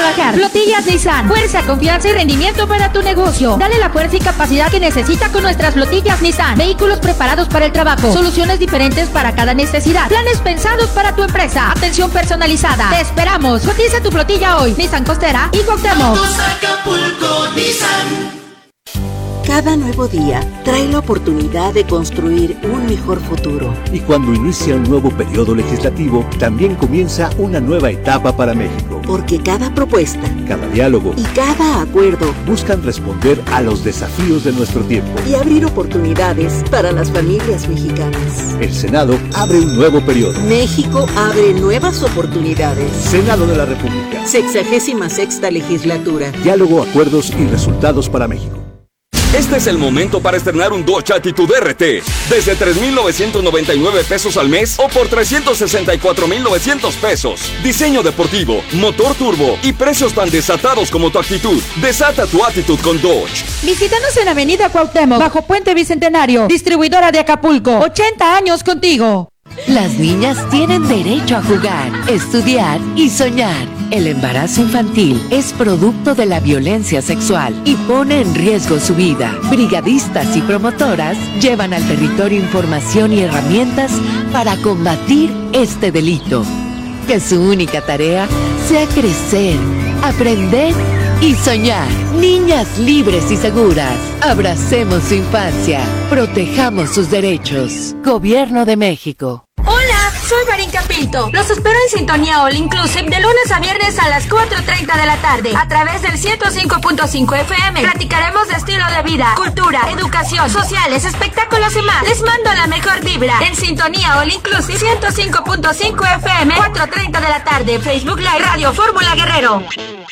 trabajar. Flotillas Nissan. Fuerza, confianza y rendimiento para tu negocio. Dale la fuerza y capacidad que necesita con nuestras flotillas Nissan. Vehículos preparados para el trabajo. Soluciones diferentes para cada necesidad. Planes pensados para tu empresa. Atención personalizada. Te esperamos. Cotiza tu flotilla hoy. Nissan Costera y Cuauhtémoc. Acapulco, Nissan. Cada nuevo día trae la oportunidad de construir un mejor futuro. Y cuando inicia un nuevo periodo legislativo, también comienza una nueva etapa para México. Porque cada propuesta, cada diálogo y cada acuerdo buscan responder a los desafíos de nuestro tiempo y abrir oportunidades para las familias mexicanas. El Senado abre un nuevo periodo. México abre nuevas oportunidades. Senado de la República. 66ª legislatura. Diálogo, acuerdos y resultados para México. Este es el momento para estrenar un Dodge Attitude RT desde 3,999 pesos al mes o por 364,900 pesos. Diseño deportivo, motor turbo y precios tan desatados como tu actitud. Desata tu actitud con Dodge. Visítanos en Avenida Cuauhtémoc, bajo Puente Bicentenario, distribuidora de Acapulco. 80 años contigo. Las niñas tienen derecho a jugar, estudiar y soñar. El embarazo infantil es producto de la violencia sexual y pone en riesgo su vida. Brigadistas y promotoras llevan al territorio información y herramientas para combatir este delito. Que su única tarea sea crecer, aprender y soñar. Niñas libres y seguras. Abracemos su infancia. Protejamos sus derechos. Gobierno de México. Hola, soy Marinka Pinto. Los espero en Sintonía All Inclusive de lunes a viernes a las 4:30 de la tarde a través del 105.5 FM. Platicaremos de estilo de vida, cultura, educación, sociales, espectáculos y más. Les mando la mejor vibra en Sintonía All Inclusive 105.5 FM, 4:30 de la tarde. Facebook Live, Radio Fórmula Guerrero.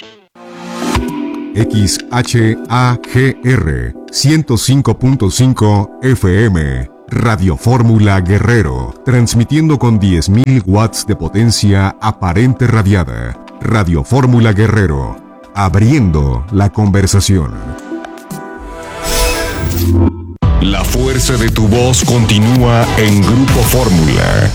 XHAGR 105.5 FM, Radio Fórmula Guerrero, transmitiendo con 10.000 watts de potencia aparente radiada. Radio Fórmula Guerrero, abriendo la conversación. La fuerza de tu voz continúa en Grupo Fórmula.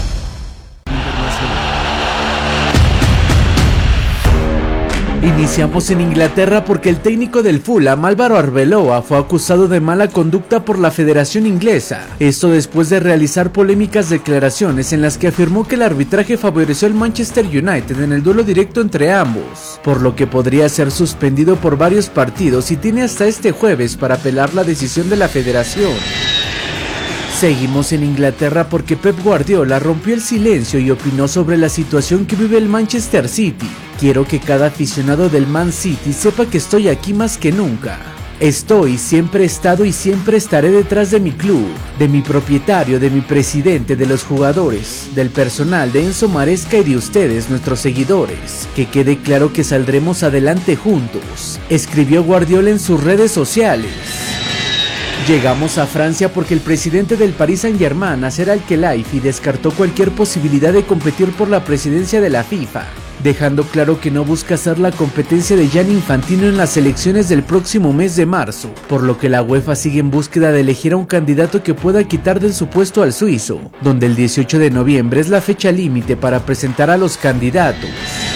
Iniciamos en Inglaterra porque el técnico del Fulham, Álvaro Arbeloa, fue acusado de mala conducta por la Federación Inglesa. Esto después de realizar polémicas declaraciones en las que afirmó que el arbitraje favoreció al Manchester United en el duelo directo entre ambos, por lo que podría ser suspendido por varios partidos y tiene hasta este jueves para apelar la decisión de la Federación. Seguimos en Inglaterra porque Pep Guardiola rompió el silencio y opinó sobre la situación que vive el Manchester City. Quiero que cada aficionado del Man City sepa que estoy aquí más que nunca. Estoy, siempre he estado y siempre estaré detrás de mi club, de mi propietario, de mi presidente, de los jugadores, del personal, de Enzo Maresca y de ustedes, nuestros seguidores. Que quede claro que saldremos adelante juntos, escribió Guardiola en sus redes sociales. Llegamos a Francia porque el presidente del Paris Saint-Germain, Nasser Al-Khelaifi, descartó cualquier posibilidad de competir por la presidencia de la FIFA, dejando claro que no busca ser la competencia de Gianni Infantino en las elecciones del próximo mes de marzo, por lo que la UEFA sigue en búsqueda de elegir a un candidato que pueda quitar del su puesto al suizo, donde el 18 de noviembre es la fecha límite para presentar a los candidatos.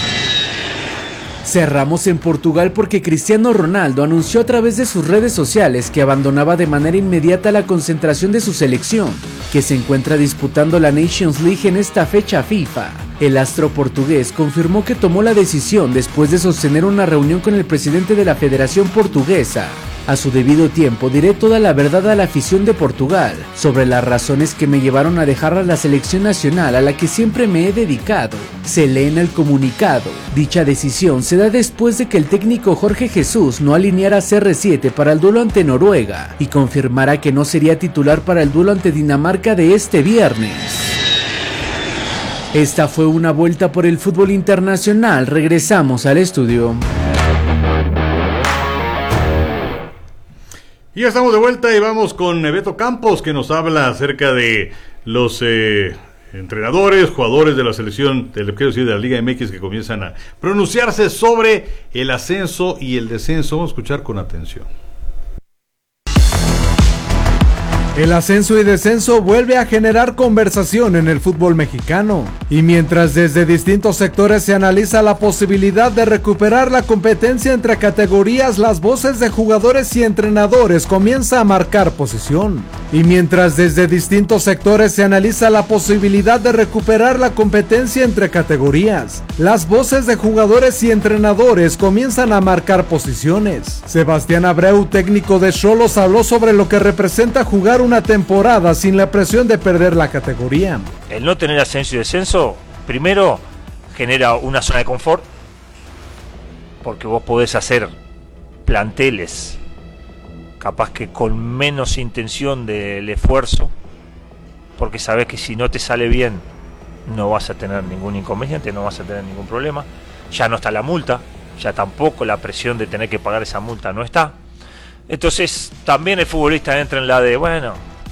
Cerramos en Portugal porque Cristiano Ronaldo anunció a través de sus redes sociales que abandonaba de manera inmediata la concentración de su selección, que se encuentra disputando la Nations League en esta fecha FIFA. El astro portugués confirmó que tomó la decisión después de sostener una reunión con el presidente de la Federación Portuguesa. A su debido tiempo diré toda la verdad a la afición de Portugal sobre las razones que me llevaron a dejar a la selección nacional a la que siempre me he dedicado. Se lee en el comunicado. Dicha decisión se da después de que el técnico Jorge Jesús no alineara a CR7 para el duelo ante Noruega y confirmara que no sería titular para el duelo ante Dinamarca de este viernes. Esta fue una vuelta por el fútbol internacional. Regresamos al estudio. Y ya estamos de vuelta y vamos con Beto Campos, que nos habla acerca de los entrenadores, jugadores de la selección de la Liga MX que comienzan a pronunciarse sobre el ascenso y el descenso. Vamos a escuchar con atención. El ascenso y descenso vuelve a generar conversación en el fútbol mexicano. Y mientras desde distintos sectores se analiza la posibilidad de recuperar la competencia entre categorías, las voces de jugadores y entrenadores comienzan a marcar posición. Y mientras desde distintos sectores se analiza la posibilidad de recuperar la competencia entre categorías, las voces de jugadores y entrenadores comienzan a marcar posiciones. Sebastián Abreu, técnico de Xolos, habló sobre lo que representa jugar una temporada sin la presión de perder la categoría. El no tener ascenso y descenso, primero, genera una zona de confort, porque vos podés hacer planteles capaz que con menos intención del esfuerzo, porque sabés que si no te sale bien no vas a tener ningún inconveniente, no vas a tener ningún problema. Ya no está la multa, ya tampoco la presión de tener que pagar esa multa no está. Entonces también el futbolista entra en la de, bueno,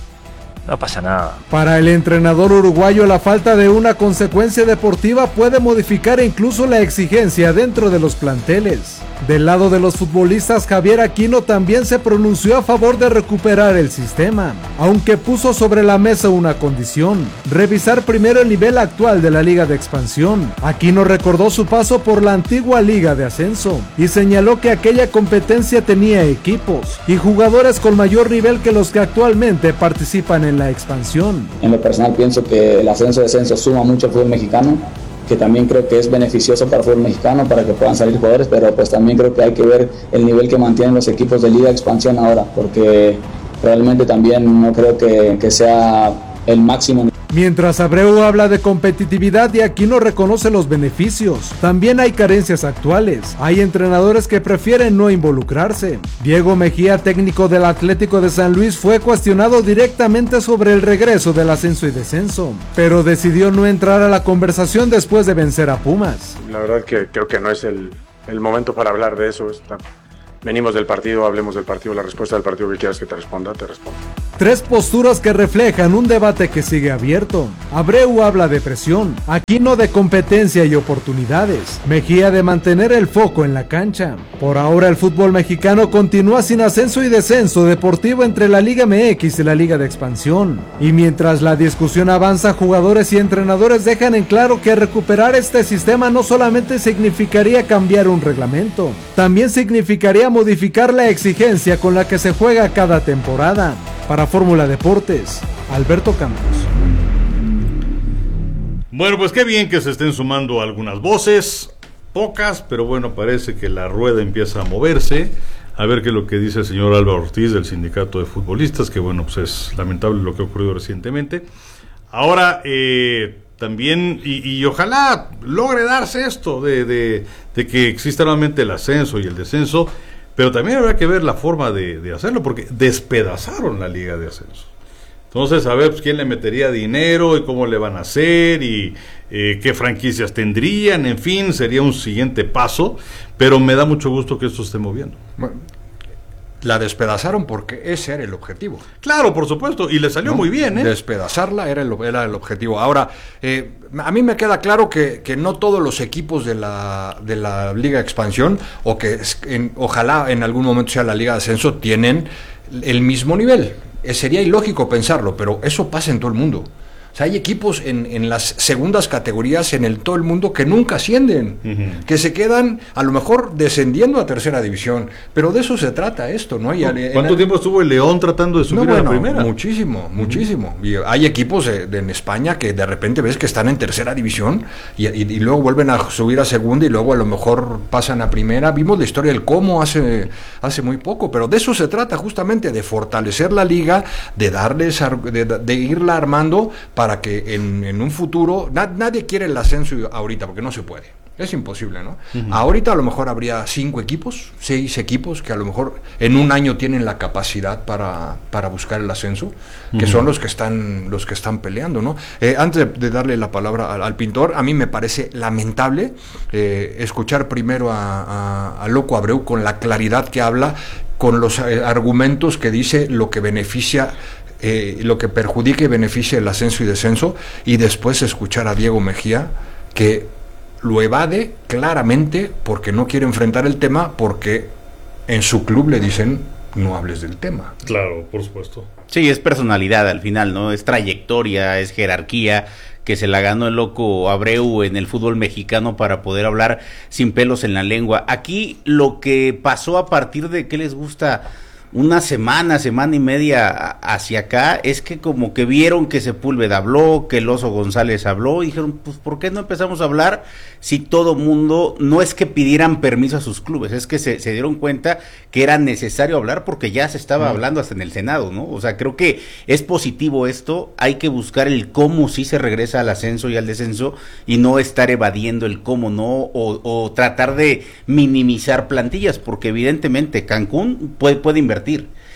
no pasa nada. Para el entrenador uruguayo, la falta de una consecuencia deportiva puede modificar incluso la exigencia dentro de los planteles. Del lado de los futbolistas, Javier Aquino también se pronunció a favor de recuperar el sistema, aunque puso sobre la mesa una condición: revisar primero el nivel actual de la Liga de Expansión. Aquino recordó su paso por la antigua Liga de Ascenso y señaló que aquella competencia tenía equipos y jugadores con mayor nivel que los que actualmente participan en la expansión. En lo personal pienso que el ascenso-descenso suma mucho al fútbol mexicano, que también creo que es beneficioso para el fútbol mexicano, para que puedan salir jugadores, pero pues también creo que hay que ver el nivel que mantienen los equipos de Liga de Expansión ahora, porque realmente también no creo que sea el máximo. Mientras Abreu habla de competitividad y Aquino reconoce los beneficios, también hay carencias actuales. Hay entrenadores que prefieren no involucrarse. Diego Mejía, técnico del Atlético de San Luis, fue cuestionado directamente sobre el regreso del ascenso y descenso, pero decidió no entrar a la conversación después de vencer a Pumas. La verdad que creo que no es el momento para hablar de eso. Venimos del partido, hablemos del partido, la respuesta del partido que quieras que te responda, te respondo. Tres posturas que reflejan un debate que sigue abierto. Abreu habla de presión, Aquino de competencia y oportunidades, Mejía de mantener el foco en la cancha. Por ahora el fútbol mexicano continúa sin ascenso y descenso deportivo entre la Liga MX y la Liga de Expansión. Y mientras la discusión avanza, jugadores y entrenadores dejan en claro que recuperar este sistema no solamente significaría cambiar un reglamento, también significaría modificar la exigencia con la que se juega cada temporada. Para Fórmula Deportes, Alberto Campos. Bueno, pues qué bien que se estén sumando algunas voces, pocas, pero bueno, parece que la rueda empieza a moverse. A ver qué es lo que dice el señor Álvaro Ortiz del Sindicato de Futbolistas, que bueno, pues es lamentable lo que ha ocurrido recientemente. Ahora, también, y ojalá logre darse esto de que exista nuevamente el ascenso y el descenso, pero también habrá que ver la forma de hacerlo, porque despedazaron la Liga de Ascenso. Entonces, a ver pues, quién le metería dinero y cómo le van a hacer y qué franquicias tendrían, en fin, sería un siguiente paso, pero me da mucho gusto que esto esté moviendo. Bueno, la despedazaron porque ese era el objetivo. Claro, por supuesto, y le salió muy bien, ¿eh? Despedazarla era el objetivo. Ahora, a mí me queda claro que no todos los equipos de la Liga de Expansión, o que ojalá en algún momento sea la Liga de Ascenso, tienen el mismo nivel. Sería ilógico pensarlo, pero eso pasa en todo el mundo. O sea, hay equipos en las segundas categorías todo el mundo que nunca ascienden, que se quedan a lo mejor descendiendo a tercera división, pero de eso se trata esto, ¿no? ¿Cuánto tiempo estuvo el León tratando de subir a la primera? Muchísimo. Y hay equipos en España que de repente ves que están en tercera división y luego vuelven a subir a segunda y luego a lo mejor pasan a primera. Vimos la historia del Como hace muy poco, pero de eso se trata justamente, de fortalecer la liga, de irla armando para que en un futuro, nadie quiere el ascenso ahorita porque no se puede, es imposible, ¿no? Ahorita a lo mejor habría 5 equipos, 6 equipos que a lo mejor en un año tienen la capacidad para buscar el ascenso, que son los que están peleando, ¿no? Antes de darle la palabra al pintor, a mí me parece lamentable escuchar primero a Loco Abreu con la claridad que habla, con los argumentos que dice lo que beneficia, lo que perjudica y beneficia el ascenso y descenso, y después escuchar a Diego Mejía que lo evade claramente porque no quiere enfrentar el tema, porque en su club le dicen no hables del tema. Claro, por supuesto. Sí, es personalidad al final, ¿no? Es trayectoria, es jerarquía, que se la ganó el loco Abreu en el fútbol mexicano para poder hablar sin pelos en la lengua. Aquí lo que pasó a partir de, ¿qué les gusta? Una semana y media hacia acá, es que como que vieron que Sepúlveda habló, que el Oso González habló, y dijeron, pues ¿por qué no empezamos a hablar si todo mundo, no es que pidieran permiso a sus clubes, es que se dieron cuenta que era necesario hablar porque ya se estaba hablando hasta en el Senado, ¿no? O sea, creo que es positivo esto, hay que buscar el cómo sí se regresa al ascenso y al descenso, y no estar evadiendo el cómo no, o tratar de minimizar plantillas, porque evidentemente Cancún puede invertir.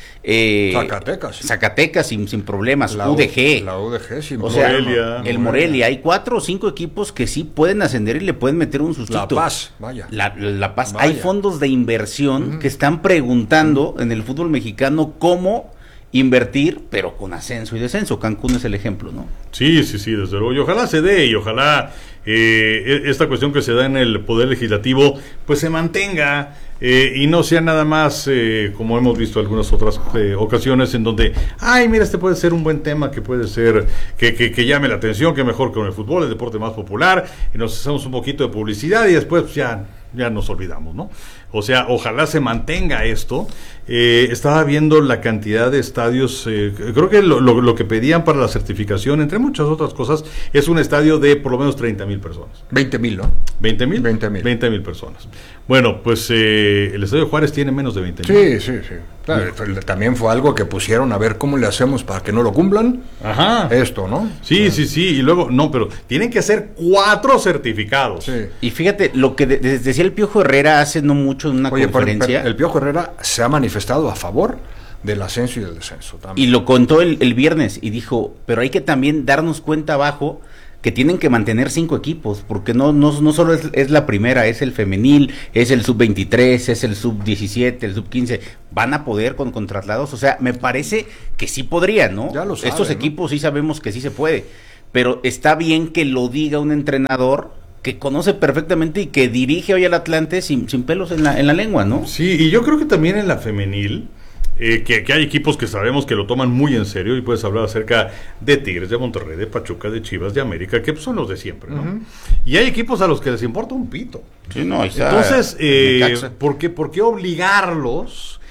Zacatecas sin problemas, la UDG. La UDG sin Morelia. El Morelia. Hay 4 o 5 equipos que sí pueden ascender y le pueden meter un sustito. La Paz, vaya. La Paz. Vaya. Hay fondos de inversión que están preguntando en el fútbol mexicano cómo invertir, pero con ascenso y descenso. Cancún es el ejemplo, ¿no? Sí, desde luego. Y ojalá se dé, y ojalá esta cuestión que se da en el Poder Legislativo, pues se mantenga, y no sea nada más como hemos visto algunas otras ocasiones en donde, mira, este puede ser un buen tema, que puede ser que llame la atención, que mejor que con el fútbol, el deporte más popular, y nos hacemos un poquito de publicidad y después pues, ya nos olvidamos, ¿no? O sea, ojalá se mantenga esto. Estaba viendo la cantidad de estadios, creo que lo que pedían para la certificación, entre muchas otras cosas, es un estadio de por lo menos 30,000 personas. 20,000, ¿no? 20,000. 20,000 personas. Bueno, pues el estadio de Juárez tiene menos de 20,000. Sí. Claro, también fue algo que pusieron a ver cómo le hacemos para que no lo cumplan. Ajá. Esto, ¿no? Sí. Y luego, no, pero tienen que ser 4 certificados. Sí. Y fíjate, lo que decía el Piojo Herrera hace no mucho en una conferencia. Pero el Piojo Herrera se ha manifestado a favor del ascenso y del descenso también. Y lo contó el viernes y dijo, pero hay que también darnos cuenta abajo que tienen que mantener 5 equipos, porque no solo es la primera, es el femenil, es el sub-23, es el sub-17, el sub-15, van a poder con traslados, o sea, me parece que sí podrían, ¿no? Ya lo saben, estos equipos sí sabemos que sí se puede, pero está bien que lo diga un entrenador que conoce perfectamente y que dirige hoy al Atlante sin pelos en la lengua, ¿no? Sí, y yo creo que también en la femenil, que hay equipos que sabemos que lo toman muy en serio, y puedes hablar acerca de Tigres, de Monterrey, de Pachuca, de Chivas, de América, que son los de siempre, ¿no? Y hay equipos a los que les importa un pito. Sí, no, ahí está. Entonces, ¿por qué obligarlos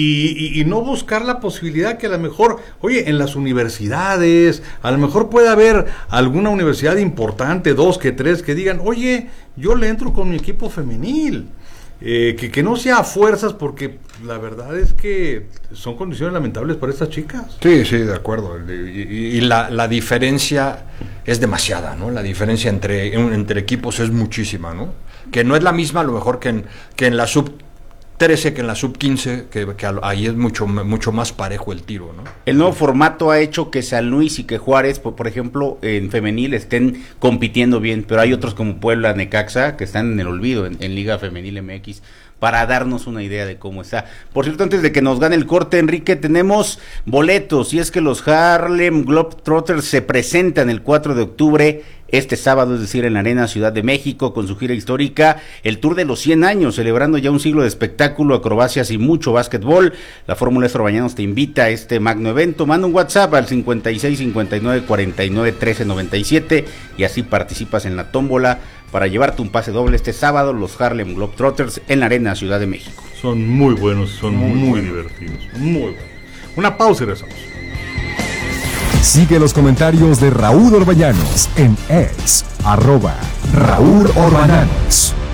y no buscar la posibilidad que a lo mejor, oye, en las universidades, a lo mejor puede haber alguna universidad importante, 2 que 3, que digan, oye, yo le entro con mi equipo femenil? Que no sea a fuerzas, porque la verdad es que son condiciones lamentables para estas chicas. Sí, de acuerdo. Y la diferencia es demasiada, ¿no? La diferencia entre equipos es muchísima, ¿no? Que no es la misma a lo mejor que en la sub-13, que en la sub-15, que ahí es mucho más parejo el tiro, ¿no? El nuevo formato ha hecho que San Luis y que Juárez, por ejemplo, en femenil estén compitiendo bien, pero hay otros como Puebla, Necaxa, que están en el olvido en Liga Femenil MX, para darnos una idea de cómo está. Por cierto, antes de que nos gane el corte, Enrique, tenemos boletos, y es que los Harlem Globetrotters se presentan el 4 de octubre, este sábado, es decir, en la Arena Ciudad de México, con su gira histórica, el Tour de los 100 años, celebrando ya un siglo de espectáculo, acrobacias y mucho básquetbol. La Fórmula Estro Bañanos te invita a este magno evento. Manda un WhatsApp al 56 59 49 13 97 y así participas en la tómbola para llevarte un pase doble este sábado, los Harlem Globetrotters en la Arena Ciudad de México. Son muy buenos, son muy divertidos, muy buenos. Una pausa y regresamos. Sigue los comentarios de Raúl Orbañanos en X, @Raúl Orbañanos.